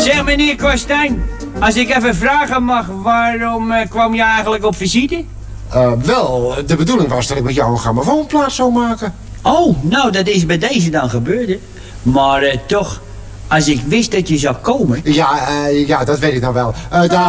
Zeg meneer Kostijn, als ik even vragen mag, waarom kwam je eigenlijk op visite? Wel, de bedoeling was dat ik met jou een grammofoonplaat zou maken. Oh, nou dat is bij deze dan gebeurd, hè. Maar toch, als ik wist dat je zou komen... Ja, dat weet ik nou wel.